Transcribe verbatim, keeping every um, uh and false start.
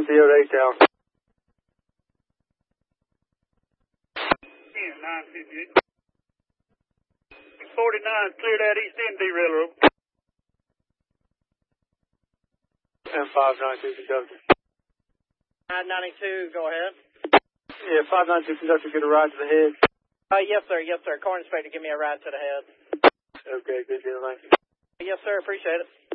C O to eight Tower. Yeah, nine fifty-eight. forty-nine, clear that east end D railroad. And five ninety-two conductor. nine ninety-two, go ahead. Yeah, five ninety-two conductor, get a ride to the head. Uh, yes, sir, yes, sir. Car inspector, give me a ride to the head. Okay, good deal, thank you. Yes, sir, appreciate it.